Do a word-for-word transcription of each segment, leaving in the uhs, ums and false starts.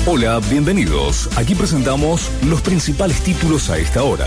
Hola, bienvenidos. Aquí presentamos los principales títulos a esta hora.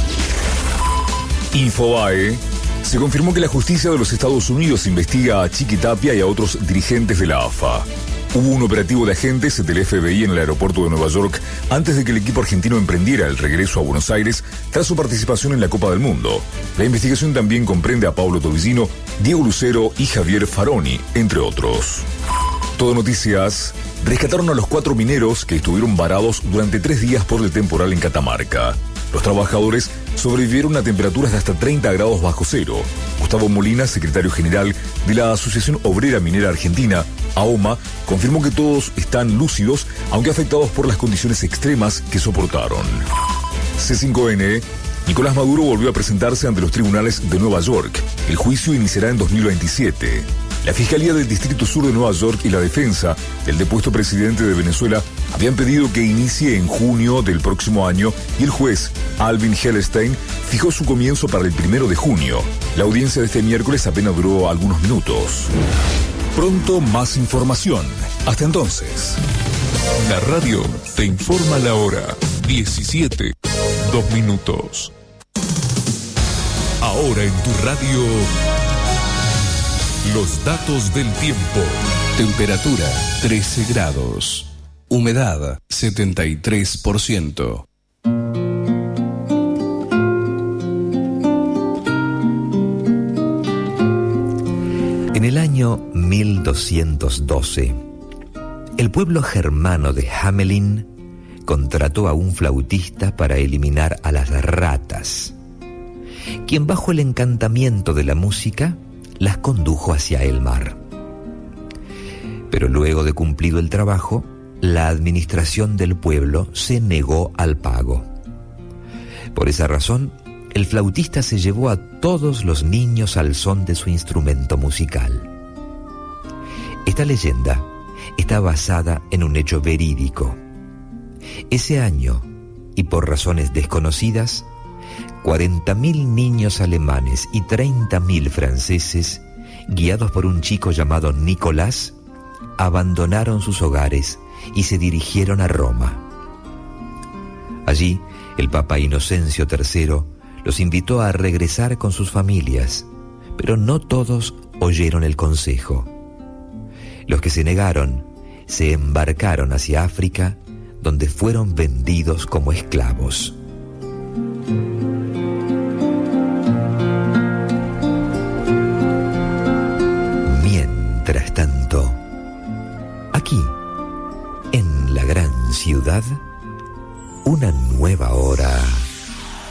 Infobae. Se confirmó que la justicia de los Estados Unidos investiga a Chiqui Tapia y a otros dirigentes de la A F A. Hubo un operativo de agentes del F B I en el aeropuerto de Nueva York antes de que el equipo argentino emprendiera el regreso a Buenos Aires tras su participación en la Copa del Mundo. La investigación también comprende a Pablo Tobillino, Diego Lucero y Javier Faroni, entre otros. Todo Noticias. Rescataron a los cuatro mineros que estuvieron varados durante tres días por el temporal en Catamarca. Los trabajadores sobrevivieron a temperaturas de hasta treinta grados bajo cero. Gustavo Molina, secretario general de la Asociación Obrera Minera Argentina, A O M A, confirmó que todos están lúcidos, aunque afectados por las condiciones extremas que soportaron. C cinco N. Nicolás Maduro volvió a presentarse ante los tribunales de Nueva York. El juicio iniciará en dos mil veintisiete. La Fiscalía del Distrito Sur de Nueva York y la defensa del depuesto presidente de Venezuela habían pedido que inicie en junio del próximo año y el juez, Alvin Hellerstein, fijó su comienzo para el primero de junio. La audiencia de este miércoles apenas duró algunos minutos. Pronto más información. Hasta entonces. La radio te informa la hora. diecisiete, dos minutos. Ahora en tu radio, los datos del tiempo. Temperatura trece grados. Humedad setenta y tres por ciento. En el año mil doscientos doce, el pueblo germano de Hamelin contrató a un flautista para eliminar a las ratas, quien bajo el encantamiento de la música las condujo hacia el mar. Pero luego de cumplido el trabajo, la administración del pueblo se negó al pago. Por esa razón, el flautista se llevó a todos los niños al son de su instrumento musical. Esta leyenda está basada en un hecho verídico. Ese año, y por razones desconocidas, cuarenta mil niños alemanes y treinta mil franceses, guiados por un chico llamado Nicolás, abandonaron sus hogares y se dirigieron a Roma. Allí, el Papa Inocencio tercero los invitó a regresar con sus familias, pero no todos oyeron el consejo. Los que se negaron se embarcaron hacia África, donde fueron vendidos como esclavos. Mientras tanto, aquí, en la gran ciudad, una nueva hora